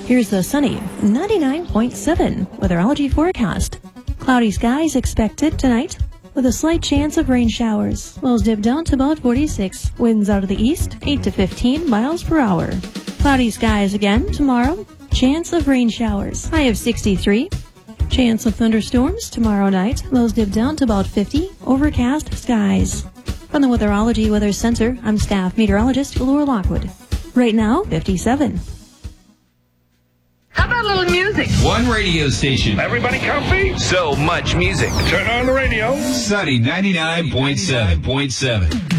Here's the sunny 99.7 weatherology forecast. Cloudy skies expected tonight with a slight chance of rain showers. Lows dip down to about 46. Winds out of the east 8 to 15 miles per hour. Cloudy skies again tomorrow. Chance of rain showers. High of 63. Chance of thunderstorms tomorrow night. Lows dip down to about 50. Overcast skies. From the Weatherology Weather Center, I'm staff meteorologist Laura Lockwood. Right now, 57. How about a little music? One radio station. Everybody comfy? So much music. Turn on the radio. Sunny 99.7.